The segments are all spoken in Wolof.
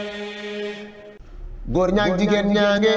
góor ñaag jigéen ñaange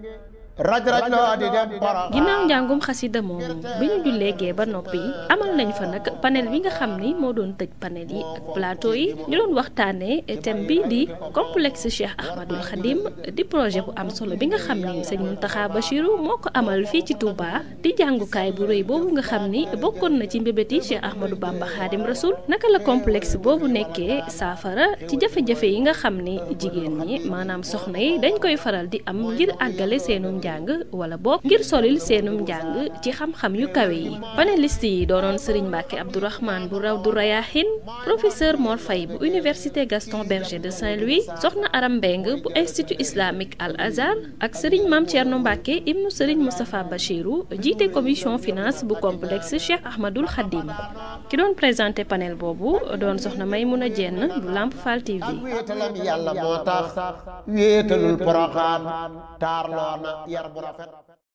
raj raj loo di dem ginnaaw njàngum xasida moomu bi ñu jullee gee ba noppi amal nañ fa nag panel bi nga xam ni moo doon tëj panel yi ak plateau yi ñu doon waxtaanee thème bi di complexe Cheikh Ahmadul Khadim di projet bu am solo bi nga xam ni sëñ Mountakha Bachirou moo ko amal fii ci Touba di jàngukaay bu rëy boobu nga xam ni bokkoon na ci mbébéti Cheikh Ahmadou Bamba Khadim Rasoul naka la complexe boobu nekkee saafara ci jafe-jafe yi nga xam ni jigéen ñi maanaam soxna yi dañ koy faral di am ngir àggale seenum njàng wala boog ngir solil seenum njàng ci xam-xam yu kawe yi panéliste yi doonoon Serigne Mbacke Abdourahmane bu Rawdu Rayahin professeur Mor Faye bu université Gaston Berger de Saint-Louis soxna Aram Mbeng bu institut islamique Al Azhar ak Serigne Mame Thierno Mbacke ibnu Serigne Moustapha Bachirou jiite commission finance bu complexe Cheikh Ahmadul Khadim ki doon présenté panel boobu doon soxna Maymouna Dieng bu Lamp Fall TV. wéetalam yàlla moo tax wéetalul Poroxaan taarloona yar bu rafet.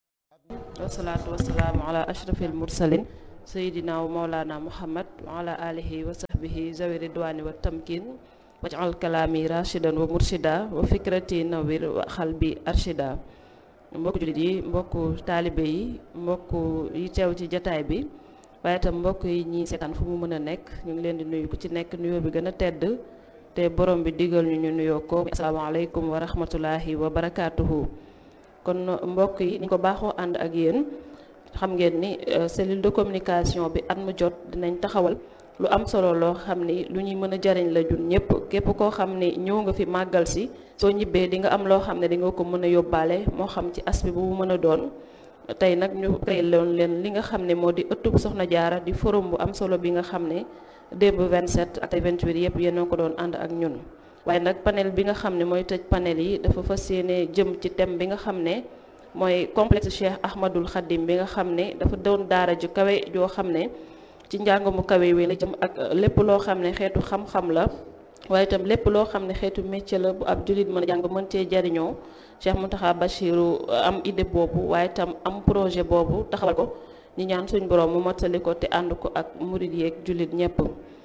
wasalaatu wasalaamu ala ashrafil mursalin sayidina wa maulana muhammad wa ala alihi wa sahbihi zawi ridwani wa tamkin waj'al kalami rashidan wa murshida wa fikrati nawir wa xalbi arshida mbokku jullit yi mbokku taalibe yi mbokku yi teew ci jataay bi waaye itam mbokk yi ñi seetaan fu mu mën a nekk ñu ngi leen di nuyu ku ci nekk nuyoo bi gën a tedd te borom bi digal ñu nuyoo ko asalaamaaleykum wa rahmatullahi wa barakaatuhu. kon mbokk yi ni ko baaxoo ànd ak yéen xam ngeen ni cellule de communication bi at mu jot dinañ taxawal lu am solo loo xam ni lu ñuy mën a jariñ la jun ñëpp képp koo xam ni ñëw nga fi màggal si soo ñibbee di nga am loo xam ne di nga ko mën a yóbbaale moo xam ci aspect bu mu mën a doon. tey nag ñu créé loon leen li nga xam ne moo di ëttub Soxna Jaara di forum bu am solo bi nga xam ne démb 27 ak 28 yëpp yéen ko doon ànd ak ñun. waaye nag panel bi nga xam ne mooy tëj panel yi dafa fas yéene jëm ci thème bi nga xam ne mooy complexe Cheikh Ahmadul Khadim bi nga xam ne dafa doon daara ju kawe joo xam ne ci njàng mu kawe wi la jëm ak lépp loo xam ne xeetu xam-xam la waaye itam lépp loo xam ne xeetu métier la bu ab jullit mën a jàng mën cee jariñoo Cheikh Mountakha Bachirou am idée boobu waaye itam am projet boobu taxawal ko ñi ñaan suñ borom mu mottali ko te ànd ko ak murid yeeg jullit ñëpp.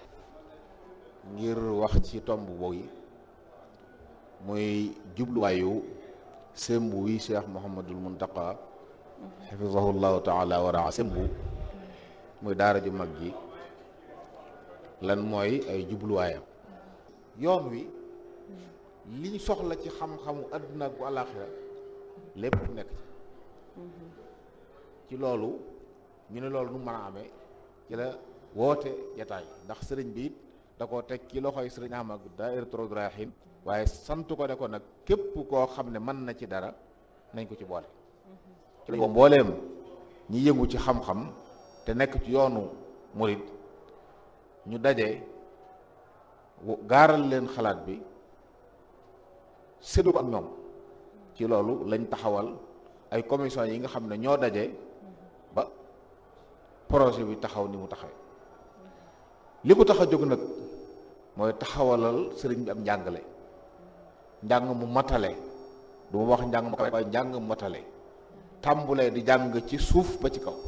ngir wax ci tomb boobu yi muy jubluwaayu sembu wi Cheikh Mouhamadul Mountakha xafizahullahu taala wa raa sembu muy daara ju mag ji lan mooy ay jubluwaayam yoon wi liñ soxla ci xam-xamu àdduna ak bu àllaaxira lépp nekk ci loolu ñu ne loolu nu mën a amee ci la woote jataay ndax sëriñ bi it da koo teg ci loxoy sëriñ Ahmad daayiratu Rawdu Rayaahiin waaye sant ko ne ko nag képp koo xam ne mën na ci dara nañ ko ci boole ci la mbooleem ñi yëngu ci xam-xam te nekk ci yoonu murid ñu daje gaaral leen xalaat bi séddu ko ak ñoom ci loolu lañ taxawal ay commission yi nga xam ne ñoo daje ba projet bi taxaw ni mu taxawee li ko tax a jóg nag mooy taxawalal sëriñ bi am njàngale njàng mu matale du ma wax njàng mu kawe waaye njàng mu matale tàmbulee di jàng ci suuf ba ci kaw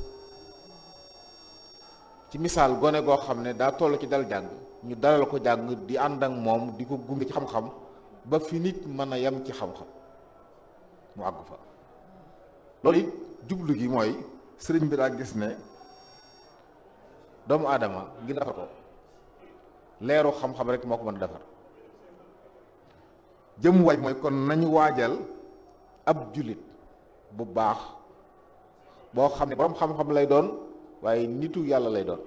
ci misaal gone goo xam ne daa toll ci dal jàng ñu dalal ko jàng di ànd ak moom di ko gunge ci xam-xam ba fi nit mën a yem ci xam-xam mu àgg fa loolu it jublu gi mooy sëriñ bi daa gis ne doomu aadama ngir defar ko leeru xam-xam rek moo ko mën a defar jëm waaj mooy kon nañu waajal ab jullit bu baax boo xam ne borom xam-xam lay doon waaye nitu yàlla lay doon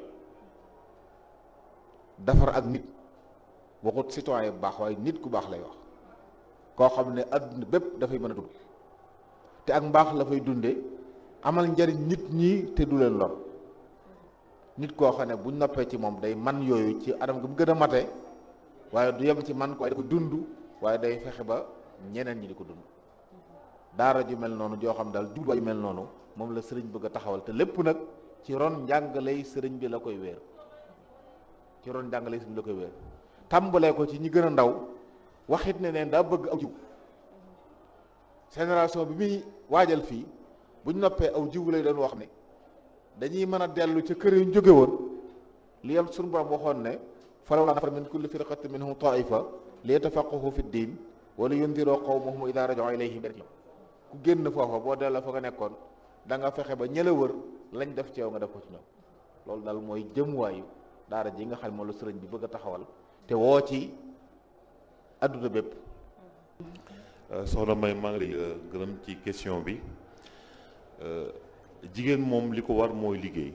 defar ak nit waxut citoyen bu baax waaye nit ku baax lay wax koo xam ne adduna bépp dafay mën a dund te ak mbaax la fay dunde amal njariñ nit ñi te du leen lor nit koo xam ne buñ noppee ci moom day man yooyu ci anam gi mu gën a mate waaye du yem ci man ko ko dund waaye day fexe ba ñeneen ñi di ko dund daara ju mel noonu joo xam daal jubluwaay ju mel noonu moom la sëriñ bëgg a taxawal te lépp nag ci ron njàngaley sëriñ bi la koy wéer ci ron njàngaley sëriñ bi la koy wéer tàmbalee ko ci ñi gën a ndaw waxit ne neen daa bëgg aw jiw génération bi muy waajal fii buñ noppee aw jiw lay doon wax ne dañuy mën a dellu ca kër yu ñu jóge woon li yam suñu borom waxoon ne falawlaa nafara min kulli firqatin minhum taifa li yatafaqqahu fi ddin wala yundiroo qawmahum idaa raja'uu ilayhim ku génn foofa boo delloo fa nga nekkoon da nga fexe ba ñëla wër lañ def ci yow nga def ko ci ñoom loolu daal mooy jëmuwaayu daara ji nga xam moom la sëriñ bi bëgg a taxawal te woo ci adduna bépp. soxna May maa ngi lay gërëm ci question bi jigéen moom li ko war mooy liggéey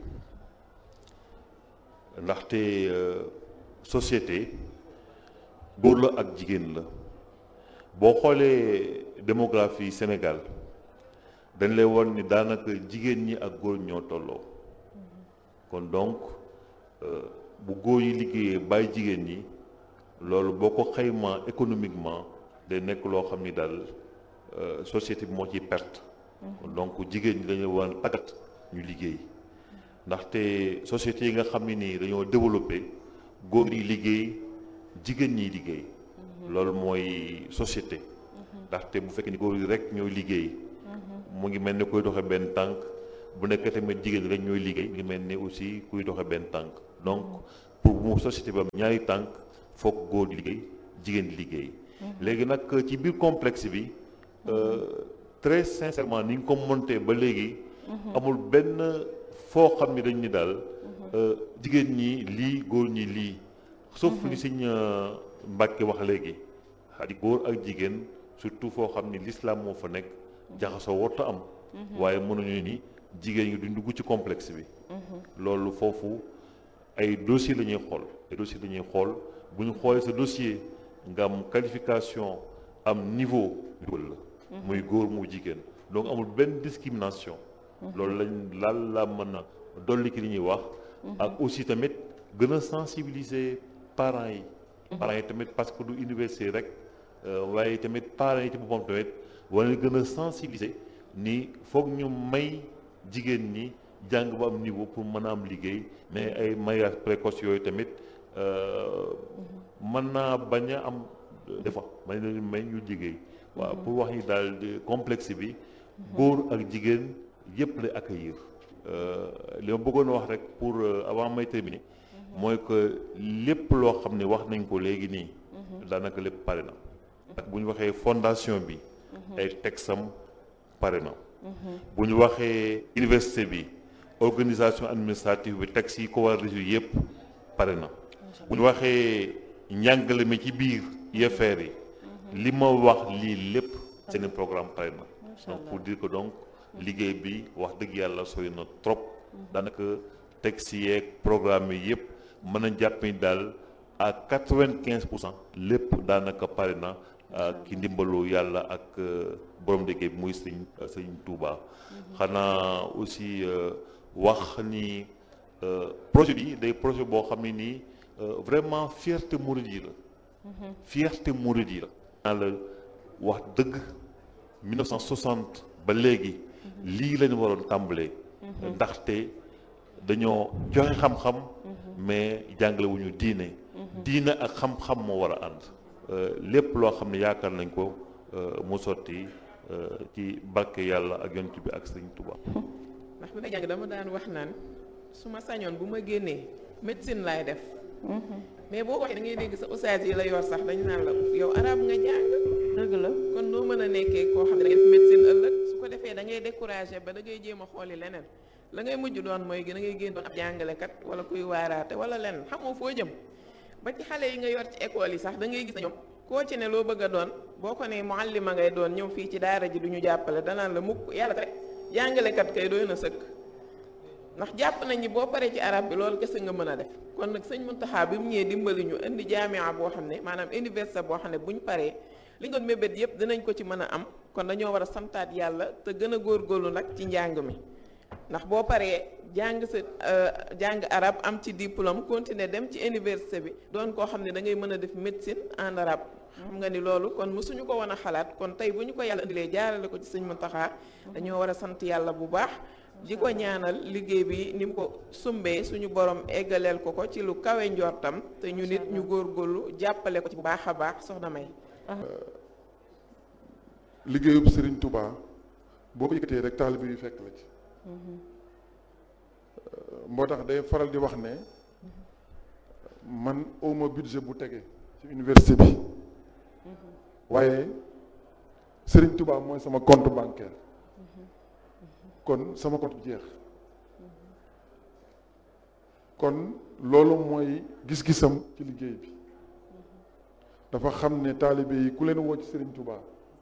ndaxte société góor la ak jigéen la boo xoolee démographie Sénégal dañ lay won ni daanaka jigéen ñi ak góor ñoo tolloo kon donc bu góor yi liggéeyee bàyyi jigéen ñi loolu boo ko xaymaa économiquement day nekk loo xam ni daal société bi moo ciy perte donc jigéen ñi dañu war a tàggat ñu liggéey ndaxte société yi nga xam ne nii dañoo développé góor yi liggéey jigéen ñiy liggéey loolu mooy société ndaxte bu fekkee ni góor yi rek ñooy liggéey mu ngi mel ni kuy doxe benn tànk bu nekkee tamit jigéen rek ñooy liggéey ngi mel ni aussi kuy doxe benn tànk donc pour mu société bi am ñaari tànk foog góor di liggéey jigéen di liggéey léegi nag ci biir complexe bi très sincèrement ni nga ko monté ba léegi amul benn foo xam ni dañ ni daal jigéen ñi lii góor ñi lii sauf ni Sëñ Mbàkke wax léegi xadi góor ak jigéen surtout foo xam ni l'islam moo fa nekk jaxasoo warta am waaye mënuñu ni jigéen ñi duñ dugg ci complexe bi loolu foofu ay dossier la ñuy xool ay dossier la ñuy xool bu ñu xoolee sa dossier nga am qualification am niveau dugal la muy góor mu jigéen donc amul benn discrimination loolu lañ la mën a dolli ki li ñuy wax ak aussi tamit gën a sensibiliser parents yi tamit parce que du université rek waaye tamit parents yi ci boppam tamit wala gën a sensibiliser ni foog ñu may jigéen ñi jàng ba am niveau pour mën a am liggéey mais ay mariage précoce yooyu tamit mën naa bañ a am des fois may leen may ñu liggéey waaw pour wax ni daal complexe bi góor ak jigéen yëpp lay accueillir li ma bëggoon wax rek pour avant may terminer mooy que lépp loo xam ne wax nañ ko léegi nii daanaka lépp pare na ak bu ñu waxee fondation bi ay texam pare na bu ñu waxee université bi organisation administrative bi texte yi ko war a résoudre yëpp pare na bu ñu waxee njàngale mi ci biir UFR yi li ma wax lii lépp seen programme pare na donc pour dire que donc liggéey bi wax dëgg yàlla sori na trop daanaka texte yeeg programme yi yëpp mën a jàpp ni daal à 95% lépp daanaka pare na ki ndimbalu yàlla ak borom liggéey bi muy sëñ Touba xanaa aussi wax ni projet bi day projet boo xam ne nii vraiment fierté mouride yi la fierté mouride yi la naa la wax dëgg 1960 ba léegi lii lañu waroon tàmbalee ndaxte dañoo joxe xam-xam mais jàngale wu ñu diine ak xam-xam moo war a ànd lépp loo xam ne yaakaar nañ ko mu sotti ci barke yàlla ak yonent bi ak Sëriñ Tuubaa. ndax bi may jàng dama daan wax naan su ma sañoon bu ma génnee médecine laay def mais boo waxee da ngay dégg sa ustaas yi la yor sax dañ naan la yow arab nga jàng dëgg la kon noo mën a nekkee koo xam ne da ngay def médecine ëllëg su ko defee da ngay découragé ba da ngay jéem a xooli leneen la ngay mujj doon mooy da ngay génn doon ab jàngalekat wala kuy waaraate wala leneen xamoo foo jëm ba ci xale yi nga yor ci école yi sax da ngay gis na ñoom koo ci ne loo bëgg a doon boo ko ne muallima ngay doon ñëw fii ci daara ji du ñu jàppale danaan la mukk yàlla rek jàngalekat kay doy na sëkk ndax jàpp nañ ni boo paree ci arab bi loolu kese nga mën a def kon nag sëñ Muntaxa bi mu ñëwee dimbali ñu indi jaamia boo xam ne maanaam université boo xam ne bu ñu paree li ñu doon mébét yëpp dinañ ko ci mën a am kon dañoo war a santaat yàlla te gën a góorgóorlu nag ci njàng mi ndax boo paree jàng sa jàng arab am ci diplôme continuer dem ci université bi doon koo xam ne da ngay mën a def médecine en arabe xam nga ni loolu kon mësuñu ko woon a xalaat kon tey bu ñu ko yàlla indilee jaarale ko ci sëñ Muntaxa dañoo war a sant yàlla bu baax di ko ñaanal liggéey bi ni mu ko sumbee suñu borom eggaleel ko ko ci lu kawe njortam te ñu nit ñu góorgóorlu jàppale ko ci bu baax a baax soxna May. liggéeyub Serigne Touba boo ko yëkkatee rek taalibe yu fekk la ci. moo tax day faral di wax ne man awma budget bu tege ci université bi waaye Serigne Touba mooy sama compte bancaire kon sama compte jeex kon loolu mooy gis-gisam ci liggéey bi dafa xam ne taalibe yi ku leen woo ci Serigne Touba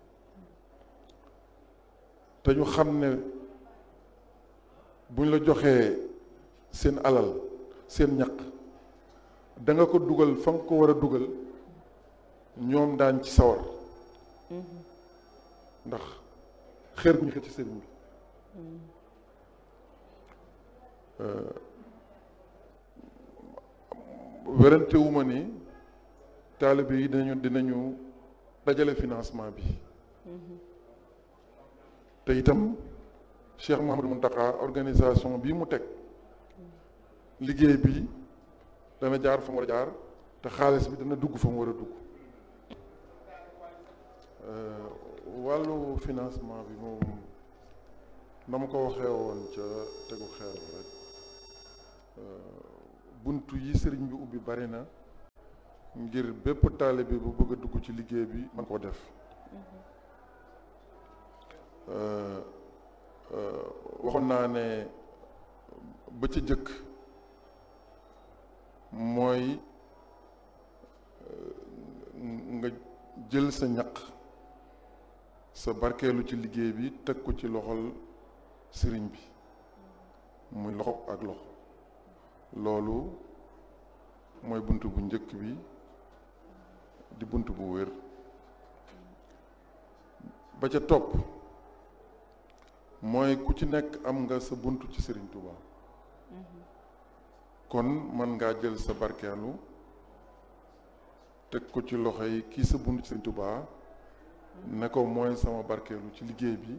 te ñu xam ne buñ la joxee seen alal seen ñaq da nga ko dugal fa nga ko war a dugal ñoom daan ci sawar ndax xeer bu ñu xëcc ci sëriñ bi werante wu ma ni taalibe yi dinañu dajale financement bi te itam Cheikh Mouhamadou Mountakha organisation bii mu teg liggéey bi dana jaar fa mu war a jaar te xaalis bi dana dugg fa mu war a dugg wàllu financement bi moom na ma ko waxee woon ca tegu xeer bi rek buntu yi sëriñ bi ubbi bari na ngir bépp taalibe bu bëgg a dugg ci liggéey bi man ko def waxoon naa ne ba ca jëkk mooy nga jël sa ñaq sa barkeelu ci liggéey bi teg ko ci loxol sëriñ bi muy loxo ak loxo loolu mooy bunt bu njëkk bi di bunt bu wér ba ca topp mooy ku ci nekk am nga sa bunt ci Sëriñ Tuuba kon mën ngaa jël sa barkeelu teg ko ci loxo yi kii sa bunt ci Sëriñ Tuuba ne ko mooy sama barkeelu ci liggéey bi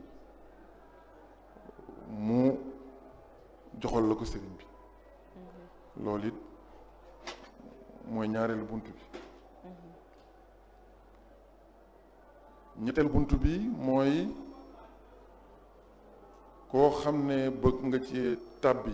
mu joxal la ko sëriñ bi loolu it mooy ñaareelu bunt bi ñetteel bunt bi mooy koo xam ne bëgg nga ci tàbbi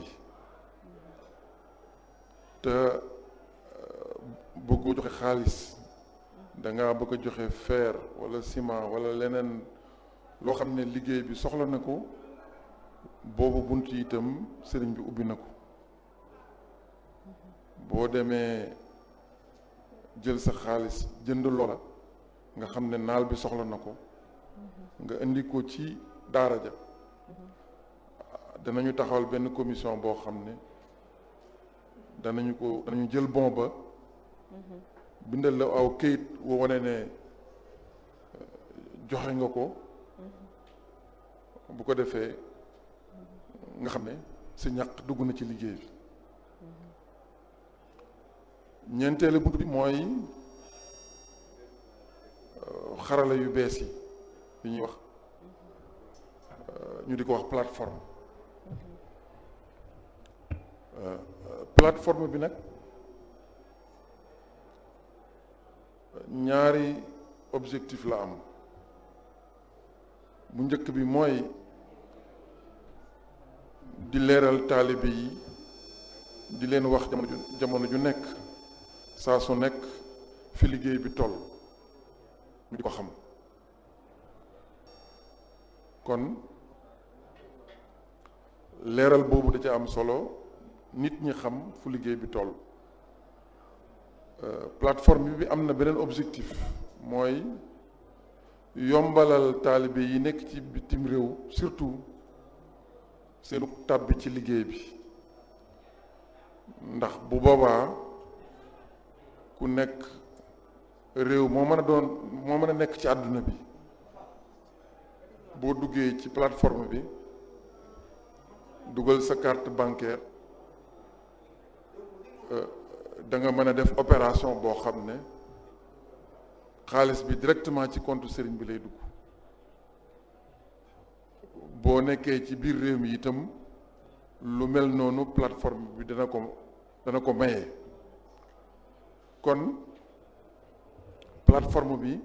te bëggoo joxe xaalis danga bëgg a joxe fer wala ciment wala leneen loo xam ne liggéey bi soxla na ko boobu bunt yi itam sëriñ bi ubbi na ko boo demee jël sa xaalis jënd loola nga xam ne naal bi soxla na ko nga indi ko ci daara ja danañu taxawal benn commission boo xam ne danañu jël bon ba bindal la aw këyit woo wane ne joxe nga ko bu ko defee nga xam ne sa ñàq dugg na ci liggéey bi ñeenteelu bunt bi mooy xarala yu bees yi yu ñuy wax ñu di ko wax plateforme plateforme bi nag ñaari objectif la am bu njëkk bi mooy di leeral taalibe yi di leen wax jamono ju nekk saa su nekk fi liggéey bi toll ñu di ko xam kon leeral boobu da ca am solo nit ñi xam fu liggéey bi toll plateforme bi am na beneen objectif mooy yombalal taalibe yi nekk ci bitim réew surtout seenu tàbbi ci liggéey bi ndax bu boobaa ku nekk réew moo mën a nekk ci àdduna bi boo duggee ci plateforme bi dugal sa carte bancaire da nga mën a def opération boo xam ne xaalis bi directement ci compte sëriñ bi lay dugg boo nekkee ci biir réew mi itam lu mel noonu plateforme bi dana ko maye kon plateforme bi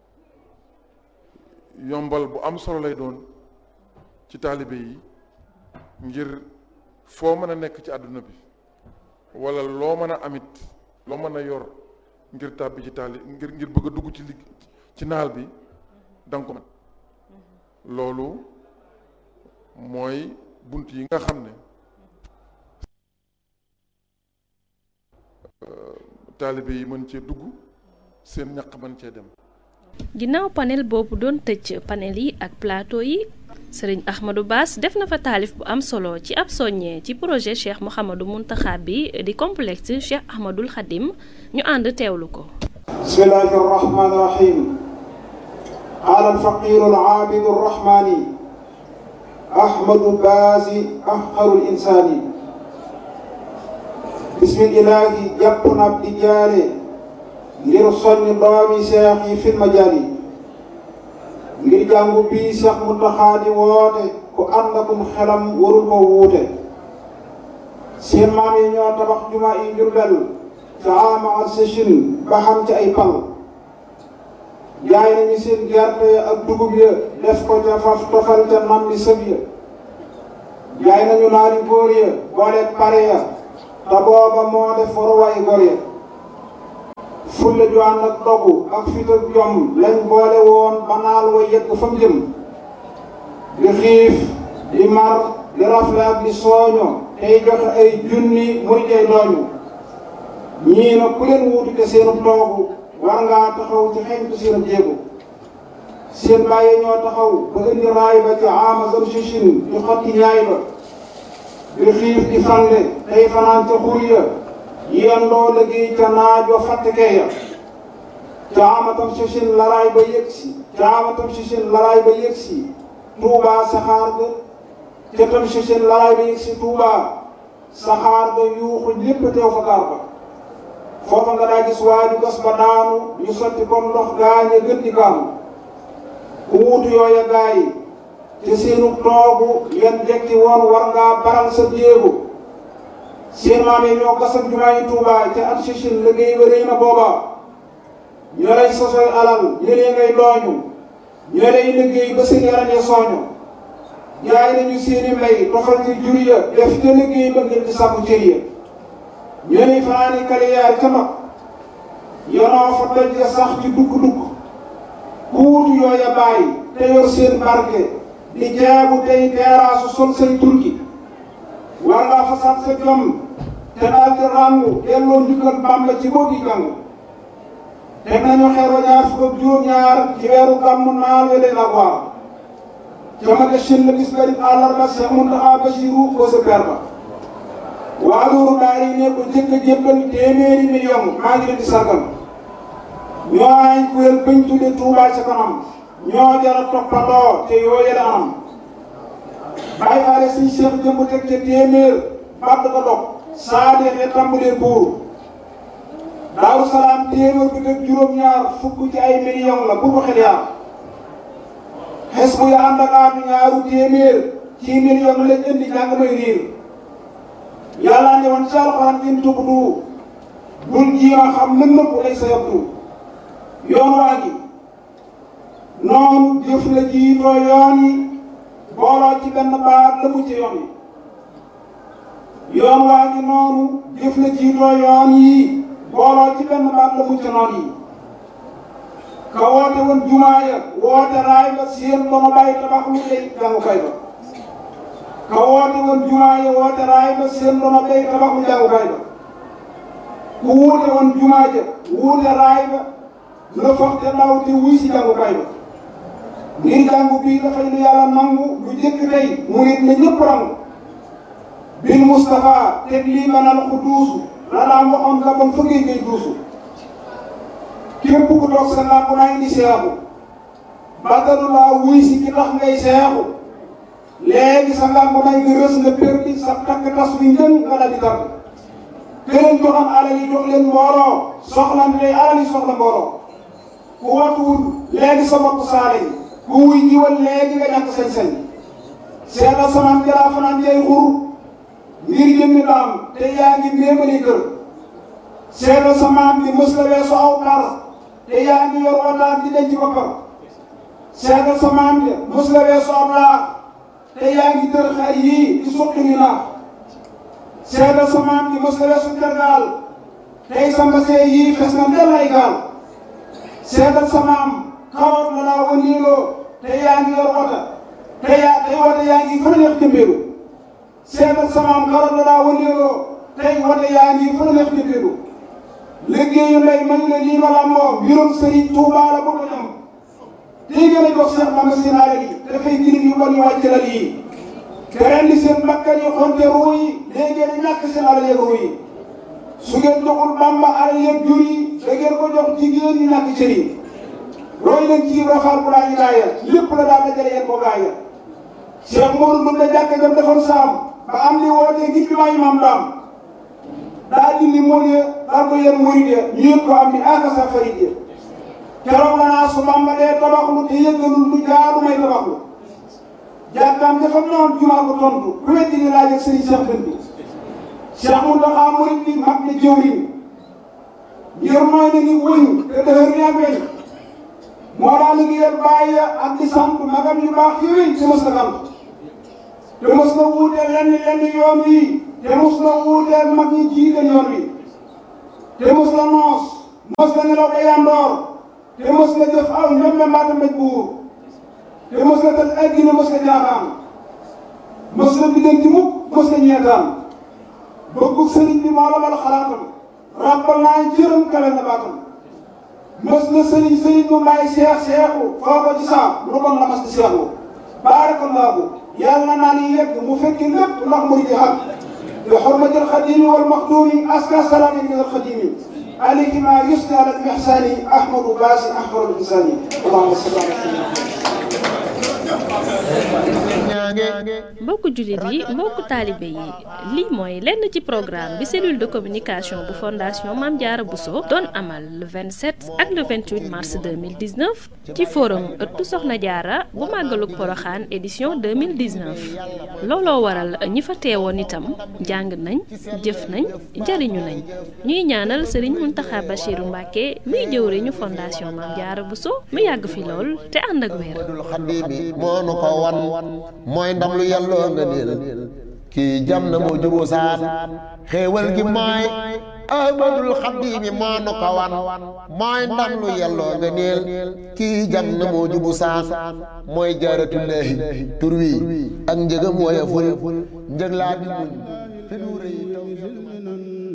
yombal bu am solo lay doon ci taalibe yi ngir foo mën a nekk ci àdduna bi wala loo mën a amit loo mën a yor ngir tàbbi ci ngir bëgg a dugg ci naal bi danga ko man loolu mooy bunt yi nga xam ne taalibe yi mën cee dugg seen ñaq mën cee dem. ginnaaw panel boobu doon tëj panel yi ak plateau yi sëriñ Ahmadou Bass def na fa taalif bu am solo ci ab soññee ci projet Cheikh Mouhamadou Mountakha bi di complexe Cheikh Ahmadoul Khadim ñu ànd teewlu ko. bismillahi rahmani rahim qaala alfaqiru alaabidu arrahmani Ahmadou Bass afqarul insaani bismillahi jàpp na di jaare ngir soññ doomi seex yi fil majaali ngir jàngu bii Seex Muntaxa di woote ku ànd akum xelam warul ko wuute seen maam yi ñoo tabax jumaa yi Jurbel ca ama ak sëchin ba xam ci ay pal jaay nañu seen gerte ya ak dugub ya def ko ca faf tofal ca nam li sëb ya jaay nañu naari góor ya booleeg pare ya te booba moo def waruwaay góor ya fulle ju ànd ak dogu ak fit ak jom lañ boole woon ba naal wa yegg fa mu jëm di xiif di mar di rafle ak di sooño tey joxe ay junni muy jay dooñu ñii na ku leen wuutu te seenu toogu war ngaa taxaw ci xeñtu seen jéego seen bàyyi ñoo taxaw ba indi raay ba ci amazon sichin di xotti ñaay ba di xiif di fande tey fanaan ca xur ya yendoo liggéey ca naajo fàttekee ya caamatam sichin laraay ba yëgsi caamatam sichin laraay ba yëgsi Tuubaa saxaar ga ca tam sichin laraay ba yëgsi Tuubaa saxaar ga yuuxu lépp teew fa gaar ba foofa nga daa gis waaju gas ba daanu ñu sotti comme ndox gaañe gën di gaanu ku wuutu yooya gaay te seenu toogu yan jekki woon war ngaa baral sa jéego seen maam yi ñoo gasam jumaa yi Tuubaa ca at sichin liggéey ba rëy na booba ñoo lay sosoy alal ñëlee ngay dooñu ñoo lay liggéey ba seen yaram ya sooñu jaay nañu seeni mbay tofal ci jur ya def te liggéey ba ngir di sàkku cër ya ñoo lay fanaani kaliyaar ca mag yonoo fa doj ya sax ci dugg-dugg ku wutu yooya bàyyi te yor seen barke di jaabu tey teeraasu sol say turki war ngaa fasaat sa jom te daal di ràngu delloo njukkal Bàmba ci boogi jàngu teg nañu xeer wa ñaar fukk ak juróom-ñaar ci weeru gàmmu naal we leen ak waar ca maga shin la bis bari àllarba Seex Muntaxa Basiru ko sa per ba waa loolu daal yi ne ko jëkk a jébbal téeméeri million maa ngi leen di sargal ñoo ay kuréel bañ tudde Tuubaa ca kanam ñoo jara toppandoo te yooye la anam bàyyi faale suñ Seex jëmb teg ca téeméer bàdd ko dog saa deexee tàmbalee buur Daaru Salaam téeméer bi teg juróom-ñaar fukk ci ay million la bu ko xel yaa xes bu ya ànd ak aatu ñaaru téeméer ci million lañ indi jàng may riir yàlla ne woon ci alxuraan in tubdu bul jiima xam lën nëpp lay sa yabdu yoon waa gi noonu jëf la jiitoo yoon yi booloo ci benn baat la mu ci yoon yi yoon waa gi noonu jëf la jiitoo yoon yi booloo ci benn baat la mu ci noon yi ka woote woon jumaa ya woote raay ba seen dono bàyyi tabax lu lay jàngukaay ba ka woote woon jumaa ya woote raay ba seen dono bàyyi tabax lu jàngukaay ba ku wuute woon jumaa ja wuute raay ba la foog te daw te wuy si jàngukaay ba ngir jàngu bii dafay lu yàlla nangu lu jëkk tey murit na ñëpp rangu bil Mustafa teg lii manal ku duusu la daan waxoon la bam fëggee ngay duusu képp ku toog sa làmp naa indi seexu badalu laa wuy si ki tax ngay seexu léegi sa làmp nay nga rës nga perdi sa takk tas bi njën nga dal di tàgg këleen joxam alal yi jox leen mbooloo soxlante tey alal yi soxla mbooloo ku watuwul léegi sa bopp saale yi ku wuy jiwal léegi nga ñàkk sañ-sañ seetal samaan jaraa fanaan jay xur ngir jëmmi daam te yaa ngi méemali kër seetal samaan bi mës la weesu aw par te yaa ngi yor wataar di denc boppam seetal samaan bi mës la weesu aw laax te yaa ngi tër xar yii di suqi ni naax seetal samaan bi mës la weesu tergaal tey sa mbasee yii fes na del ay gaal seetal samaam xawat la naa wëndeeloo te yaa ngi yor wota tey wota yaa ngi fa neex jëmbeelu seetal samaam xawat la naa wëndeeloo tey wota yaa ngi fa neex jëmbeelu liggéeyu ndey man la lii ma làmboo mbirum Sëriñ Tuubaa la bëgg ñam tey gën a jox Cheikh Bamba sinaare yi dafay gini yu bon yu wàcc la lii te ren di seen bakkan yi xonte ruu yi léegi ngeen ñàkk seen alal yeeg ruu yi su ngeen joxul Bamba alal yeeg jur yi da ngeen ko jox jigéen ñi ñàkk cër yi roy leen ci rafaal bu laa ñu gaaya lépp la daal dajale yéen ko gaaya Cheikh Modou mën na jàkk jam defoon saam ba am li wootee ngir bi maayi maam daam daa dindi mool ya daal ko yéen murid ya ñu yëg ko am ni akasa farid ya keroog la naa su Bamba dee tabaxlu te yëggalul lu jaadu may tabaxlu jàkkaam dafa noon jumaa ko tontu ku weddi ni laaj ak sëriñ Cheikh Dënd bi Cheikh Mountakha murid bi mag na jëwriñ ngir mooy na ni wëñ te dëhër ni ak weñ moo daa liggéeyal bàyyi ak di sant magam yu baax yi wéy te mës na sant te mës na wuuteel lenn yoon wi te mës na wuuteel mag ñi jiite yoon wi te mës na noos mës na nelaw ba yandoor te mës na jëf aw ñoom mbaata mbéj buur te mës na tal ay gine mës na jaaxaan mës na biddanti mukk mës na ñeetaan bëggu sëriñ bi moo la mal xalaatam ràbbal naa jërëm kawe na baatam mës na sëriñ mu may seexu foo ko ci saam lu bon la mas di seexu baarakallaahu yàlla naa ni yegg mu fekki lépp ndax murid yi xam bi xurmatil xadimi wal maxduumi aska salaami min al xadimi alayhi ma yusni ala al ihsani ahmadu baasi ahmadu insani allahumma salli ala mbokku jullit yi mbokku taalibe yi lii mooy lenn ci programme bi cellule de communication bu fondation Mame Diarra Bousso doon amal le 27 ak le 28 mars 2019 ci forum ëttu Soxna Diarra bu màggalug Poroxaan édition 2019 looloo waral ñi fa teewoon itam jàng nañ jëf nañ jariñu nañ ñuy ñaanal Serigne Mountakha Bachirou Mbacké muy jëwriñu fondation Mame Diarra Bousso mu yàgg fi lool te ànd ak wér. mooy ndam lu yàlloo nga niil kii jam na moo juboo saan xéewal gi mooy ahmadul xadimi moo nu ko wan mooy ndam lu yàlloo nga niil kii jam na moo jubu saan mooy jaaratullaahi tur wi ak njëgam woyeful njëg laa bi fi du rëy taw